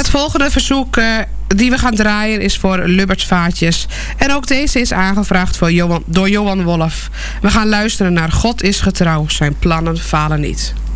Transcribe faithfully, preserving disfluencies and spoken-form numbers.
Het volgende verzoek uh, die we gaan draaien is voor Lubbertsvaatjes. En ook deze is aangevraagd voor Johan, door Johan Wolf. We gaan luisteren naar God is getrouw, zijn plannen falen niet.